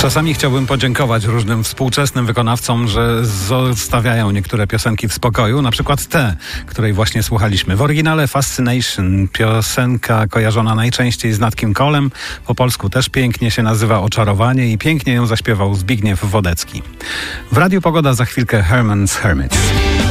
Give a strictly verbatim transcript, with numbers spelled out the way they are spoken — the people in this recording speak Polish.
Czasami chciałbym podziękować różnym współczesnym wykonawcom, że zostawiają niektóre piosenki w spokoju, na przykład tę, której właśnie słuchaliśmy. W oryginale Fascination, piosenka kojarzona najczęściej z Nat King Colem, po polsku też pięknie się nazywa Oczarowanie i pięknie ją zaśpiewał Zbigniew Wodecki. W Radiu Pogoda za chwilkę Herman's Hermits.